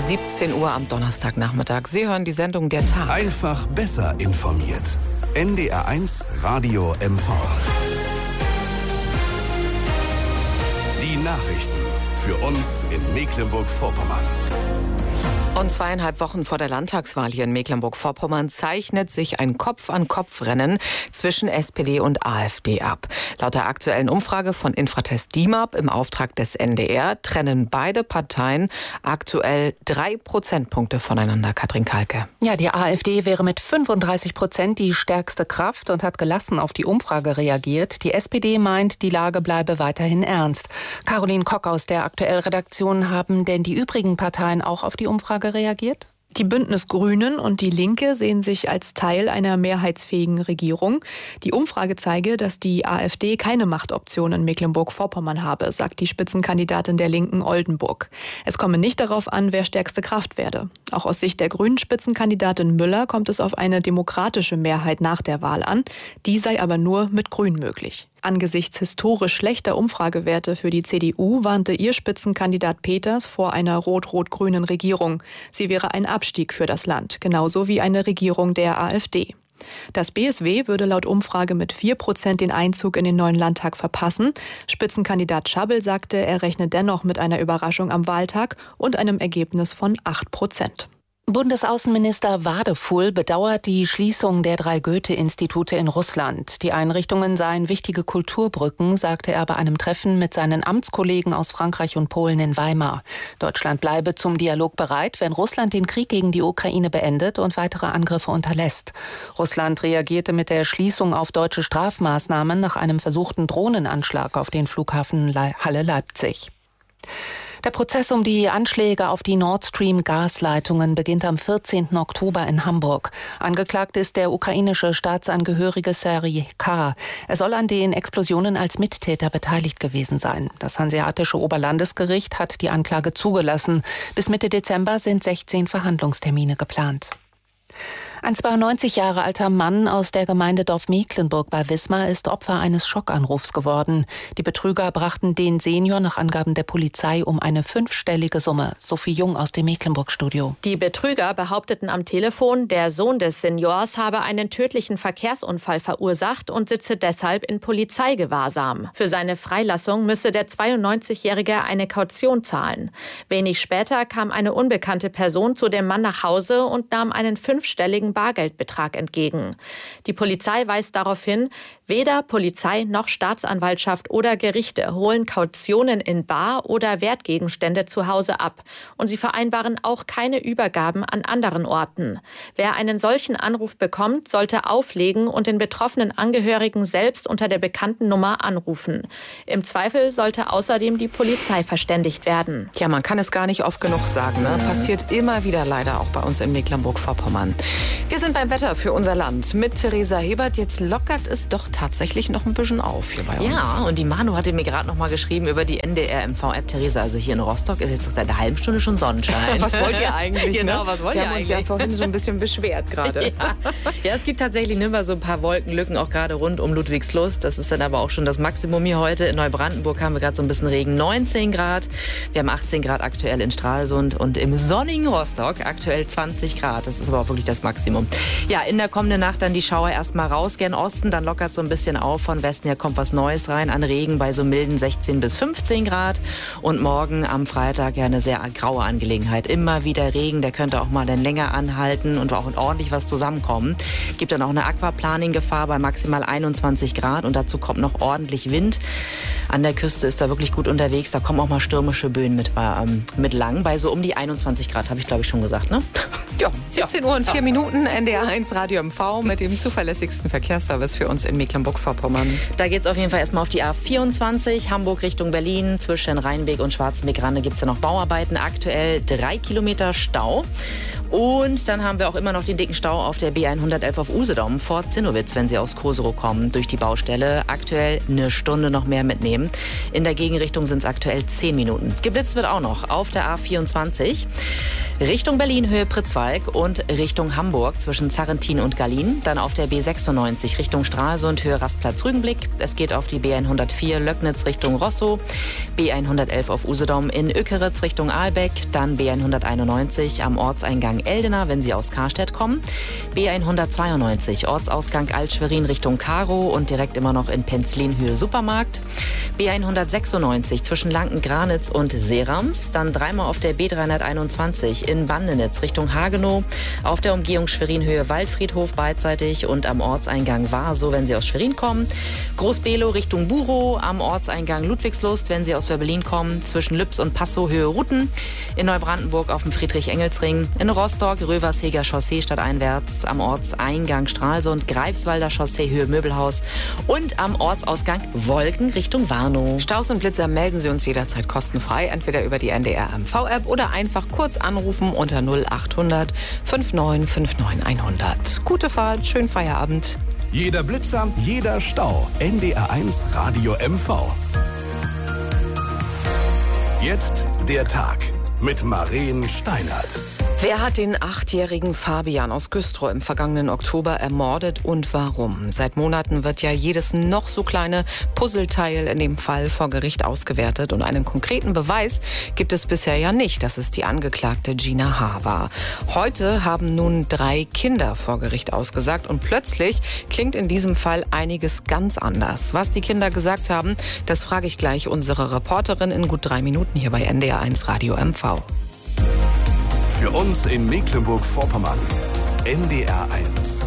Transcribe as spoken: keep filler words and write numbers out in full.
siebzehn Uhr am Donnerstagnachmittag. Sie hören die Sendung Der Tag. Einfach besser informiert. N D R eins Radio M V. Die Nachrichten für uns in Mecklenburg-Vorpommern. Und zweieinhalb Wochen vor der Landtagswahl hier in Mecklenburg-Vorpommern zeichnet sich ein Kopf-an-Kopf-Rennen zwischen S P D und AfD ab. Laut der aktuellen Umfrage von Infratest D I M A P im Auftrag des N D R trennen beide Parteien aktuell drei Prozentpunkte voneinander. Katrin Kalke. Ja, die AfD wäre mit fünfunddreißig Prozent die stärkste Kraft und hat gelassen auf die Umfrage reagiert. Die S P D meint, die Lage bleibe weiterhin ernst. Caroline Kock aus der Aktuell-Redaktion, haben denn die übrigen Parteien auch auf die Umfrage reagiert? Die Bündnis Grünen und die Linke sehen sich als Teil einer mehrheitsfähigen Regierung. Die Umfrage zeige, dass die AfD keine Machtoption in Mecklenburg-Vorpommern habe, sagt die Spitzenkandidatin der Linken Oldenburg. Es komme nicht darauf an, wer stärkste Kraft werde. Auch aus Sicht der grünen Spitzenkandidatin Müller kommt es auf eine demokratische Mehrheit nach der Wahl an. Die sei aber nur mit Grünen möglich. Angesichts historisch schlechter Umfragewerte für die C D U warnte ihr Spitzenkandidat Peters vor einer rot-rot-grünen Regierung. Sie wäre ein Abstieg für das Land, genauso wie eine Regierung der AfD. Das B S W würde laut Umfrage mit vier Prozent den Einzug in den neuen Landtag verpassen. Spitzenkandidat Schabbel sagte, er rechne dennoch mit einer Überraschung am Wahltag und einem Ergebnis von acht Prozent. Bundesaußenminister Wadefuhl bedauert die Schließung der drei Goethe-Institute in Russland. Die Einrichtungen seien wichtige Kulturbrücken, sagte er bei einem Treffen mit seinen Amtskollegen aus Frankreich und Polen in Weimar. Deutschland bleibe zum Dialog bereit, wenn Russland den Krieg gegen die Ukraine beendet und weitere Angriffe unterlässt. Russland reagierte mit der Schließung auf deutsche Strafmaßnahmen nach einem versuchten Drohnenanschlag auf den Flughafen Halle-Leipzig. Der Prozess um die Anschläge auf die Nord Stream-Gasleitungen beginnt am vierzehnten Oktober in Hamburg. Angeklagt ist der ukrainische Staatsangehörige Serhij K. Er soll an den Explosionen als Mittäter beteiligt gewesen sein. Das Hanseatische Oberlandesgericht hat die Anklage zugelassen. Bis Mitte Dezember sind sechzehn Verhandlungstermine geplant. Ein zweiundneunzig Jahre alter Mann aus der Gemeinde Dorf-Mecklenburg bei Wismar ist Opfer eines Schockanrufs geworden. Die Betrüger brachten den Senior nach Angaben der Polizei um eine fünfstellige Summe. Sophie Jung aus dem Mecklenburg-Studio. Die Betrüger behaupteten am Telefon, der Sohn des Seniors habe einen tödlichen Verkehrsunfall verursacht und sitze deshalb in Polizeigewahrsam. Für seine Freilassung müsse der zweiundneunzigjährige eine Kaution zahlen. Wenig später kam eine unbekannte Person zu dem Mann nach Hause und nahm einen fünfstelligen Bargeldbetrag entgegen. Die Polizei weist darauf hin, weder Polizei noch Staatsanwaltschaft oder Gerichte holen Kautionen in Bar oder Wertgegenstände zu Hause ab. Und sie vereinbaren auch keine Übergaben an anderen Orten. Wer einen solchen Anruf bekommt, sollte auflegen und den betroffenen Angehörigen selbst unter der bekannten Nummer anrufen. Im Zweifel sollte außerdem die Polizei verständigt werden. Ja, man kann es gar nicht oft genug sagen, ne? Passiert immer wieder leider auch bei uns in Mecklenburg-Vorpommern. Wir sind beim Wetter für unser Land mit Theresa Hebert. Jetzt lockert es doch tatsächlich noch ein bisschen auf hier bei uns. Ja, und die Manu hatte mir gerade noch mal geschrieben über die N D R M V-App. Theresa, also hier in Rostock ist jetzt seit einer halben Stunde schon Sonnenschein. Was wollt ihr eigentlich? Genau, ne? was wollt Wir ihr haben eigentlich? uns ja vorhin schon ein bisschen beschwert gerade. Ja. ja, es gibt tatsächlich immer so ein paar Wolkenlücken, auch gerade rund um Ludwigslust. Das ist dann aber auch schon das Maximum hier heute. In Neubrandenburg haben wir gerade so ein bisschen Regen, neunzehn Grad. Wir haben achtzehn Grad aktuell in Stralsund und im sonnigen Rostock aktuell zwanzig Grad. Das ist aber auch wirklich das Maximum. Ja, in der kommenden Nacht dann die Schauer erstmal raus, gen Osten, dann lockert so ein bisschen auf. Von Westen her kommt was Neues rein an Regen bei so milden sechzehn bis fünfzehn Grad. Und morgen am Freitag ja eine sehr graue Angelegenheit. Immer wieder Regen, der könnte auch mal dann länger anhalten und auch ordentlich was zusammenkommen. Gibt dann auch eine Aquaplaning-Gefahr bei maximal einundzwanzig Grad und dazu kommt noch ordentlich Wind. An der Küste ist da wirklich gut unterwegs, da kommen auch mal stürmische Böen mit, ähm, mit lang. Bei so um die einundzwanzig Grad, habe ich glaube ich schon gesagt, ne? Ja, siebzehn Uhr und vier Minuten, N D R eins Radio M V mit dem zuverlässigsten Verkehrsservice für uns in Mecklenburg-Vorpommern. Da geht es auf jeden Fall erstmal auf die A vierundzwanzig, Hamburg Richtung Berlin. Zwischen Rheinweg und Schwarzenbeck-Rande gibt es ja noch Bauarbeiten. Aktuell drei Kilometer Stau. Und dann haben wir auch immer noch den dicken Stau auf der B hundertelf auf Usedom vor Zinnowitz, wenn Sie aus Koserow kommen, durch die Baustelle. Aktuell eine Stunde noch mehr mitnehmen. In der Gegenrichtung sind es aktuell zehn Minuten. Geblitzt wird auch noch auf der A vierundzwanzig. Richtung Berlin Höhe Pritzwalk und Richtung Hamburg zwischen Zarrentin und Gallien. Dann auf der B sechsundneunzig Richtung Stralsund Höhe Rastplatz Rügenblick. Es geht auf die B hundertvier Löcknitz Richtung Rosso. B hundertelf auf Usedom in Ückeritz Richtung Aalbeck. Dann B hunderteinundneunzig am Ortseingang Eldena, wenn Sie aus Karstedt kommen. B hundertzweiundneunzig Ortsausgang Altschwerin Richtung Karow und direkt immer noch in Penzlin Höhe Supermarkt. B hundertsechsundneunzig zwischen Lanken-Granitz und Serams. Dann dreimal auf der B dreihunderteinundzwanzig in Bandenitz Richtung Hagenow. Auf der Umgehung Schwerin Höhe Waldfriedhof beidseitig und am Ortseingang Warsow, wenn Sie aus Schwerin kommen. Groß-Below Richtung Burow, am Ortseingang Ludwigslust, wenn Sie aus Berlin kommen. Zwischen Lübs und Passow Höhe Ruten. In Neubrandenburg auf dem Friedrich-Engels-Ring. In Rostock Röversheger Chaussee stadteinwärts. Am Ortseingang Stralsund Greifswalder Chaussee Höhe Möbelhaus. Und am Ortsausgang Wolken Richtung Warnow. Staus und Blitzer melden Sie uns jederzeit kostenfrei, entweder über die N D R M V-App oder einfach kurz anrufen unter null achthundert neunundfünfzig neunundfünfzig hundert. Gute Fahrt, schönen Feierabend. Jeder Blitzer, jeder Stau. N D R eins Radio M V. Jetzt der Tag mit Maren Steinert. Wer hat den achtjährigen Fabian aus Güstrow im vergangenen Oktober ermordet und warum? Seit Monaten wird ja jedes noch so kleine Puzzleteil in dem Fall vor Gericht ausgewertet und einen konkreten Beweis gibt es bisher ja nicht, dass es die Angeklagte Gina H. war. Heute haben nun drei Kinder vor Gericht ausgesagt und plötzlich klingt in diesem Fall einiges ganz anders. Was die Kinder gesagt haben, das frage ich gleich unsere Reporterin in gut drei Minuten hier bei N D R eins Radio M V. Für uns in Mecklenburg-Vorpommern, N D R eins.